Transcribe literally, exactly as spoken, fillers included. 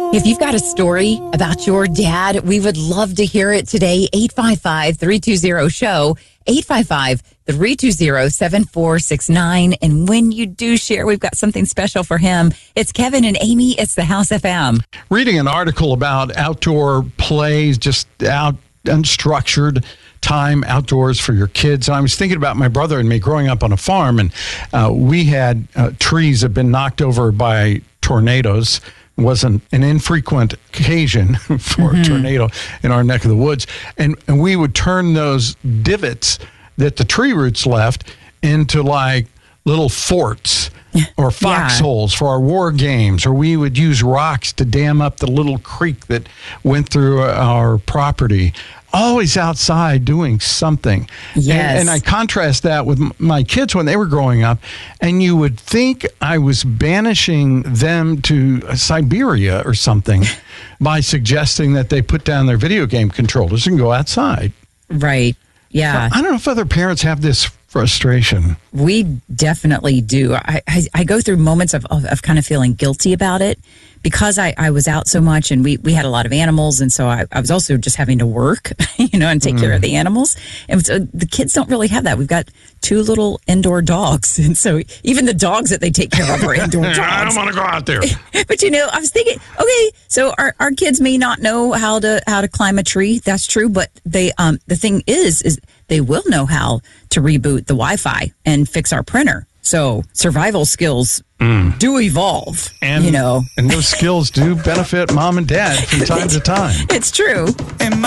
If you've got a story about your dad, we would love to hear it today. eight five five, three two zero, S H O W, eight five five, three two zero, seven four six nine. And when you do share, we've got something special for him. It's Kevin and Amy. It's the House F M. Reading an article about outdoor plays, just out unstructured time outdoors for your kids. And I was thinking about my brother and me growing up on a farm, and uh, we had uh, trees that had been knocked over by tornadoes. Wasn't an infrequent occasion for mm-hmm. a tornado in our neck of the woods. And, and we would turn those divots that the tree roots left into like little forts or foxholes yeah. for our war games, or we would use rocks to dam up the little creek that went through our property. Always outside doing something. Yes. And, and I contrast that with m- my kids when they were growing up, and you would think I was banishing them to Siberia or something by suggesting that they put down their video game controllers and go outside. Right. Yeah. So I don't know if other parents have this frustration. We definitely do. I, I, I go through moments of, of, of kind of feeling guilty about it because I, I was out so much, and we, we had a lot of animals. And so I, I was also just having to work, you know, and take mm. care of the animals. And so the kids don't really have that. We've got two little indoor dogs. And so even the dogs that they take care of are indoor dogs. I don't want to go out there. But, you know, I was thinking, okay, so our, our kids may not know how to how to climb a tree. That's true. But they um the thing is, is they will know how to reboot the Wi-Fi and fix our printer. So survival skills mm. do evolve, and, you know. And those skills do benefit mom and dad from time to time. It's true. And